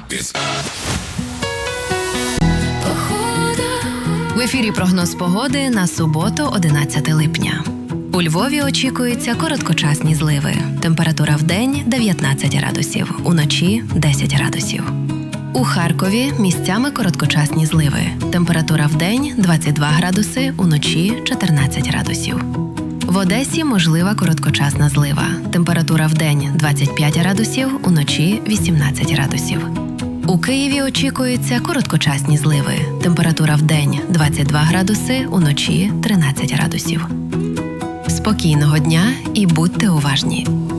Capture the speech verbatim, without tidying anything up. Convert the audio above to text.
В ефірі прогноз погоди на суботу, одинадцяте липня. У Львові очікуються короткочасні зливи. Температура вдень – дев'ятнадцять градусів, уночі – десять градусів. У Харкові місцями короткочасні зливи. Температура вдень – двадцять два градуси, уночі – чотирнадцять градусів. В Одесі можлива короткочасна злива. Температура вдень – двадцять п'ять градусів, уночі – вісімнадцять градусів. У Києві очікуються короткочасні зливи. Температура вдень – двадцять два градуси, уночі – тринадцять градусів. Спокійного дня і будьте уважні!